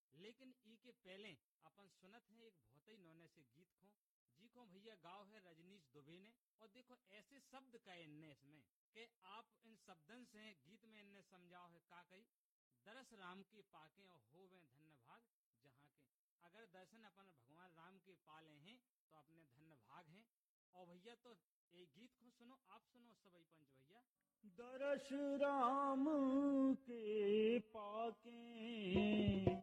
लेकिन ई के पहले अपन सुनत है एक बहुत ही नौने से गीत खो जी को भैया गाओ है रजनीश दुबे ने। और देखो ऐसे शब्द कहे इनने इसमें कि आप इन शब्दन से गीत में इनने समझाओ है का कही, दरस राम के पाके और हो वे धन्य भाग जहाँ के। अगर दर्शन अपन भगवान राम के पाले हैं तो अपने धन्य भाग हैं। और भैया तो एक गीत को सुनो, आप सुनो सबई पंच भैया। दरस राम के पाके